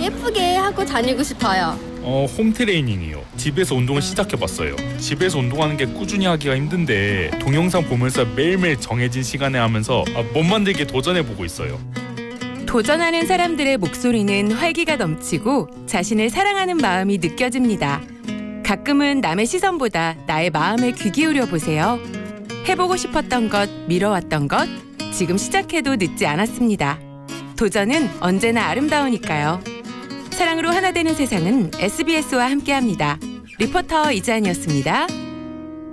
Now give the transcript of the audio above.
예쁘게 하고 다니고 싶어요. 홈트레이닝이요. 집에서 운동을 시작해봤어요. 집에서 운동하는 게 꾸준히 하기가 힘든데 동영상 보면서 매일매일 정해진 시간에 하면서 몸 만들기에 도전해보고 있어요. 도전하는 사람들의 목소리는 활기가 넘치고 자신을 사랑하는 마음이 느껴집니다. 가끔은 남의 시선보다 나의 마음에 귀 기울여 보세요. 해보고 싶었던 것, 미뤄왔던 것, 지금 시작해도 늦지 않았습니다. 도전은 언제나 아름다우니까요. 사랑으로 하나 되는 세상은 SBS와 함께합니다. 리포터 이지안이었습니다.